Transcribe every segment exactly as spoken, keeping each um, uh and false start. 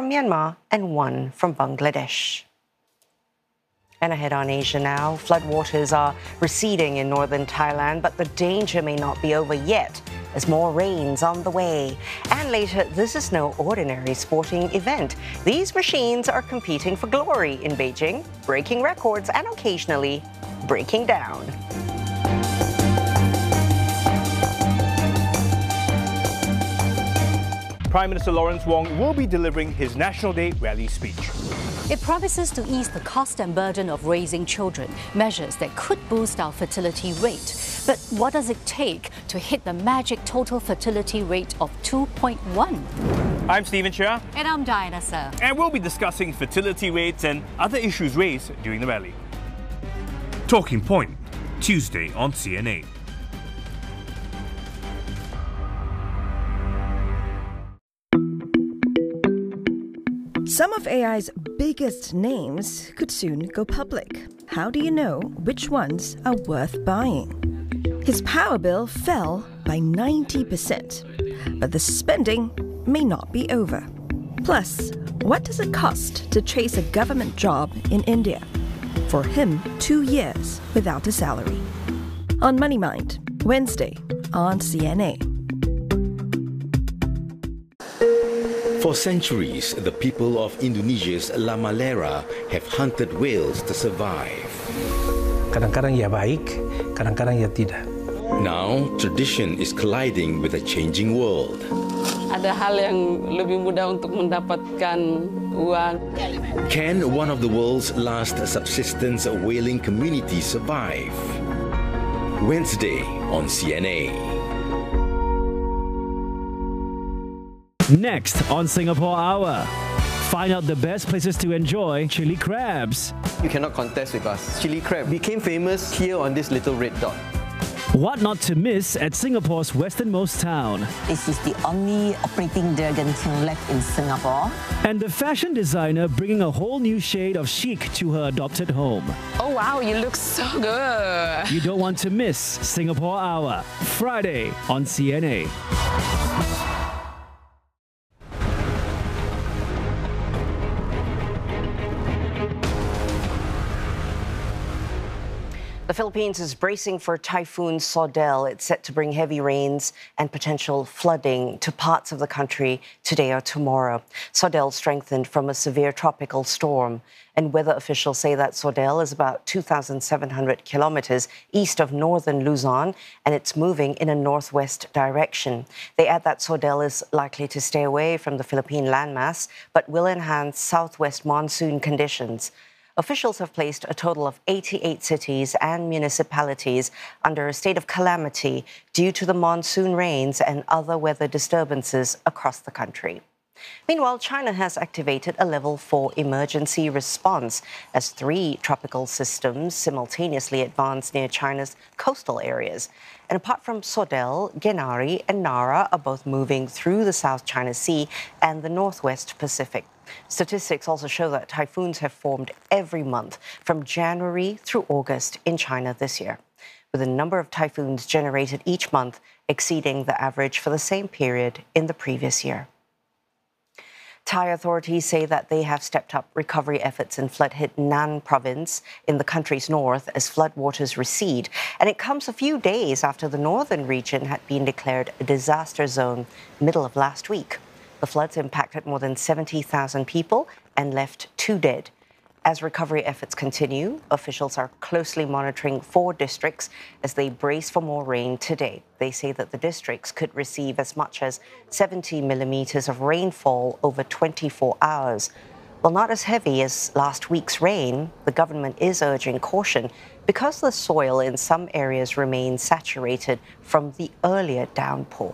Myanmar and one from Bangladesh. And ahead on Asia now, floodwaters are receding in northern Thailand, but the danger may not be over yet as more rain's on the way. And later, this is no ordinary sporting event. These machines are competing for glory in Beijing, breaking records and occasionally breaking down. Prime Minister Lawrence Wong will be delivering his National Day rally speech. It promises to ease the cost and burden of raising children, measures that could boost our fertility rate. But what does it take to hit the magic total fertility rate of two point one? I'm Stephen Chia. And I'm Diana Sir. And we'll be discussing fertility rates and other issues raised during the rally. Talking Point, Tuesday on C N A. Some of A I's biggest names could soon go public. How do you know which ones are worth buying? His power bill fell by ninety percent, but the spending may not be over. Plus, what does it cost to chase a government job in India? For him, two years without a salary. On Money Mind, Wednesday on C N A. For centuries, the people of Indonesia's Lamalera have hunted whales to survive. Kadang-kadang ia baik, kadang-kadang ia tidak. Now, tradition is colliding with a changing world. Ada hal yang lebih mudah untuk mendapatkan uang. Can one of the world's last subsistence whaling communities survive? Wednesday on C N A. Next on Singapore Hour, find out the best places to enjoy chili crabs. You cannot contest with us. Chili crab became famous here on this little red dot. What not to miss at Singapore's westernmost town. This is the only operating Dragon King left in Singapore. And the fashion designer bringing a whole new shade of chic to her adopted home. Oh wow, you look so good. You don't want to miss Singapore Hour, Friday on C N A. The Philippines is bracing for Typhoon Sodel. It's set to bring heavy rains and potential flooding to parts of the country today or tomorrow. Sodel strengthened from a severe tropical storm, and weather officials say that Sodel is about two thousand seven hundred kilometers east of northern Luzon, and it's moving in a northwest direction. They add that Sodel is likely to stay away from the Philippine landmass, but will enhance southwest monsoon conditions. Officials have placed a total of eighty-eight cities and municipalities under a state of calamity due to the monsoon rains and other weather disturbances across the country. Meanwhile, China has activated a level four emergency response as three tropical systems simultaneously advance near China's coastal areas. And apart from Sodel, Genari and Nara are both moving through the South China Sea and the Northwest Pacific. Statistics also show that typhoons have formed every month from January through August in China this year, with the number of typhoons generated each month exceeding the average for the same period in the previous year. Thai authorities say that they have stepped up recovery efforts in flood-hit Nan province in the country's north as floodwaters recede. And it comes a few days after the northern region had been declared a disaster zone middle of last week. The floods impacted more than seventy thousand people and left two dead. As recovery efforts continue, officials are closely monitoring four districts as they brace for more rain today. They say that the districts could receive as much as seventy millimeters of rainfall over twenty-four hours. While not as heavy as last week's rain, the government is urging caution because the soil in some areas remains saturated from the earlier downpour.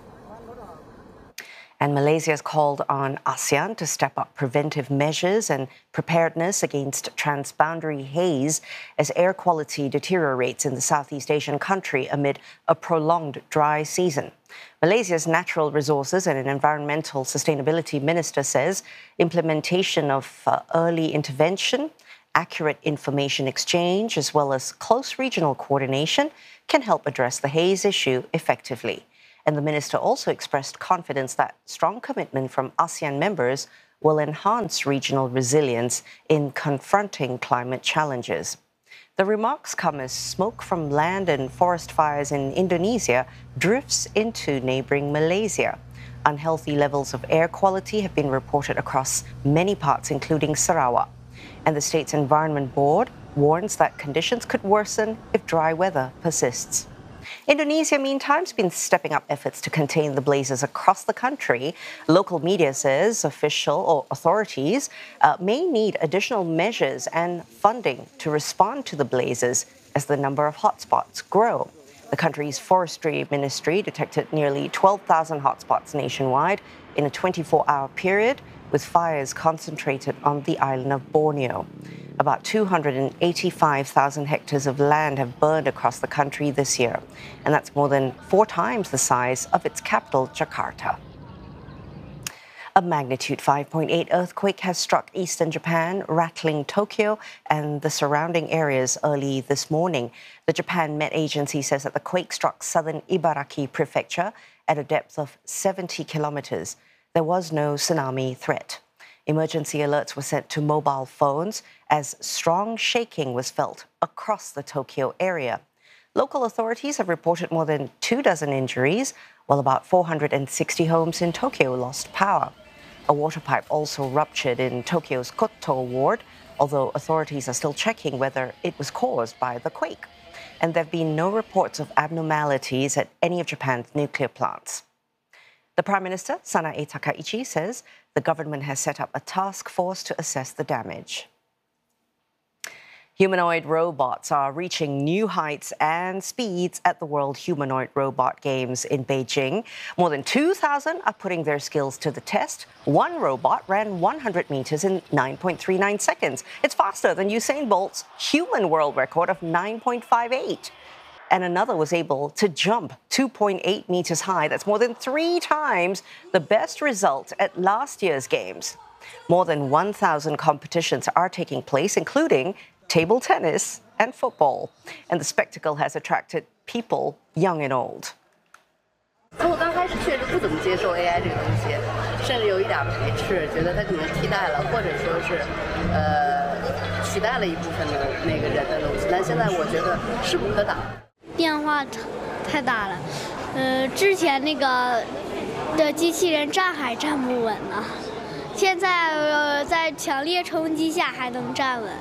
And Malaysia has called on ASEAN to step up preventive measures and preparedness against transboundary haze as air quality deteriorates in the Southeast Asian country amid a prolonged dry season. Malaysia's Natural Resources and Environmental Sustainability Minister says implementation of uh, early intervention, accurate information exchange, as well as close regional coordination can help address the haze issue effectively. And the minister also expressed confidence that strong commitment from ASEAN members will enhance regional resilience in confronting climate challenges. The remarks come as smoke from land and forest fires in Indonesia drifts into neighboring Malaysia. Unhealthy levels of air quality have been reported across many parts, including Sarawak. And the state's Environment Board warns that conditions could worsen if dry weather persists. Indonesia, meantime, has been stepping up efforts to contain the blazes across the country. Local media says official or authorities uh, may need additional measures and funding to respond to the blazes as the number of hotspots grow. The country's forestry ministry detected nearly twelve thousand hotspots nationwide in a twenty-four hour period, with fires concentrated on the island of Borneo. About two hundred eighty-five thousand hectares of land have burned across the country this year, and that's more than four times the size of its capital, Jakarta. A magnitude five point eight earthquake has struck eastern Japan, rattling Tokyo and the surrounding areas early this morning. The Japan Met Agency says that the quake struck southern Ibaraki Prefecture at a depth of seventy kilometers. There was no tsunami threat. Emergency alerts were sent to mobile phones as strong shaking was felt across the Tokyo area. Local authorities have reported more than two dozen injuries, while about four hundred sixty homes in Tokyo lost power. A water pipe also ruptured in Tokyo's Koto ward, although authorities are still checking whether it was caused by the quake. And there have been no reports of abnormalities at any of Japan's nuclear plants. The Prime Minister, Sanae Takaichi, says the government has set up a task force to assess the damage. Humanoid robots are reaching new heights and speeds at the World Humanoid Robot Games in Beijing. More than two thousand are putting their skills to the test. One robot ran one hundred meters in nine point three nine seconds. It's faster than Usain Bolt's human world record of nine point five eight. And another was able to jump two point eight meters high. That's more than three times the best result at last year's games. More than one thousand competitions are taking place, including table tennis and football. And the spectacle has attracted people young and old. 我刚开始确实不怎么接受 A I 这个东西，甚至有一点排斥，觉得它可能替代了，或者说是呃取代了一部分的那个人的东西。但现在我觉得势不可挡。 变化太大了，呃，之前那个的机器人站还站不稳呢，现在呃在强烈冲击下还能站稳。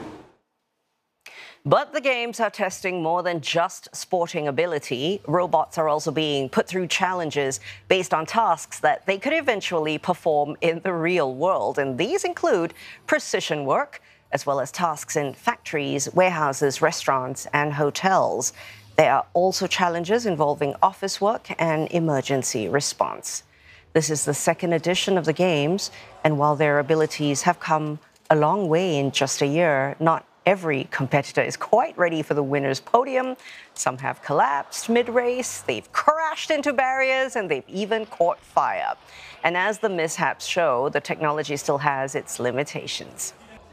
But the games are testing more than just sporting ability. Robots are also being put through challenges based on tasks that they could eventually perform in the real world. And these include precision work, as well as tasks in factories, warehouses, restaurants, and hotels. There are also challenges involving office work and emergency response. This is the second edition of the games, and while their abilities have come a long way in just a year, not every competitor is quite ready for the winner's podium. Some have collapsed mid-race, they've crashed into barriers, and they've even caught fire. And as the mishaps show, the technology still has its limitations.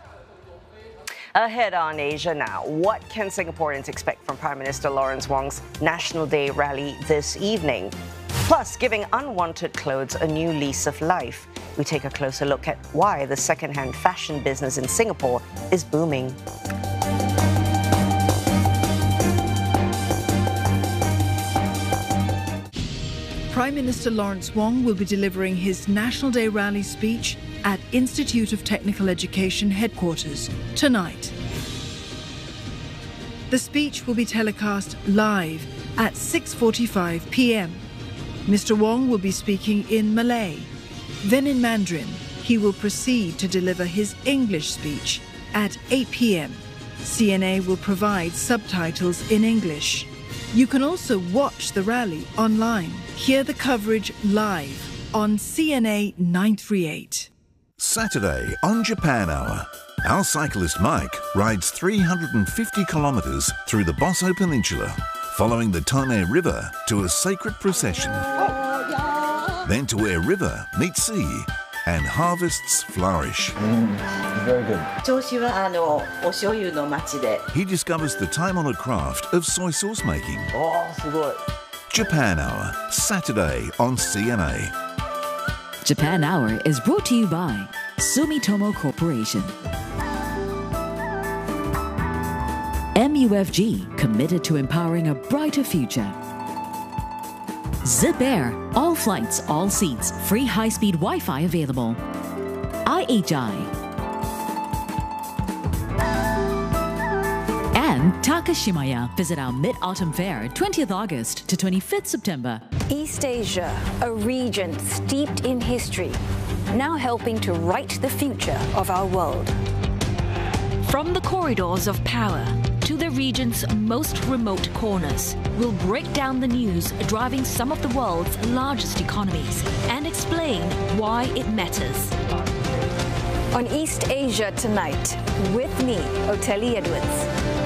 Ahead on Asia now, what can Singaporeans expect from Prime Minister Lawrence Wong's National Day rally this evening? Plus, giving unwanted clothes a new lease of life. We take a closer look at why the second-hand fashion business in Singapore is booming. Prime Minister Lawrence Wong will be delivering his National Day rally speech at Institute of Technical Education headquarters tonight. The speech will be telecast live at six forty-five p m Mister Wong will be speaking in Malay. Then in Mandarin, he will proceed to deliver his English speech at eight p m C N A will provide subtitles in English. You can also watch the rally online. Hear the coverage live on C N A nine thirty-eight. Saturday on Japan Hour, our cyclist Mike rides three hundred fifty kilometres through the Bosso Peninsula, following the Tone River to a sacred procession. Then to where river meets sea and harvests flourish. Mm, very good. He discovers the time-honoured craft of soy sauce making. Oh, Japan Hour, Saturday on C N A. Japan Hour is brought to you by Sumitomo Corporation. M U F G, committed to empowering a brighter future. Zip Air, all flights, all seats, free high-speed Wi-Fi available. I H I. And Takashimaya. Visit our Mid-Autumn Fair, twentieth August to twenty-fifth September. East Asia, a region steeped in history, now helping to write the future of our world. From the corridors of power to the region's most remote corners, we'll break down the news driving some of the world's largest economies and explain why it matters. On East Asia Tonight, with me, Oteli Edwards.